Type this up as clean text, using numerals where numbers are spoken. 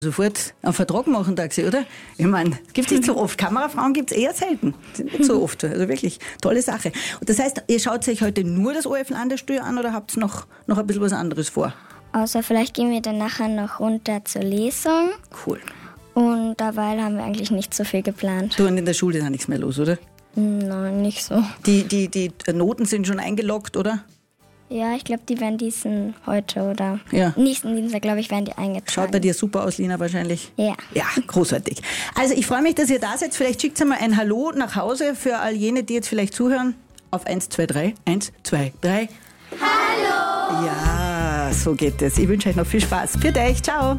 sofort einen Vertrag machen, Taxi, oder? Ich meine, es gibt nicht so oft. Kamerafrauen gibt es eher selten. Sind nicht so oft. Also wirklich, tolle Sache. Und das heißt, ihr schaut euch heute nur das ORF Landessteuer an oder habt ihr noch ein bisschen was anderes vor? Außer vielleicht gehen wir dann nachher noch runter zur Lesung. Cool. Und dabei haben wir eigentlich nicht so viel geplant. Du, und in der Schule ist auch nichts mehr los, oder? Nein, nicht so. Die Noten sind schon eingeloggt, oder? Ja, ich glaube, die werden heute oder Ja. nächsten Dienstag, glaube ich, werden die eingetragen. Schaut bei dir super aus, Lina, wahrscheinlich. Ja. Ja, großartig. Also ich freue mich, dass ihr da seid. Vielleicht schickt ihr mal ein Hallo nach Hause für all jene, die jetzt vielleicht zuhören. Auf 1, 2, 3. 1, 2, 3. Hallo! Ja, so geht es. Ich wünsche euch noch viel Spaß. Für euch. Ciao.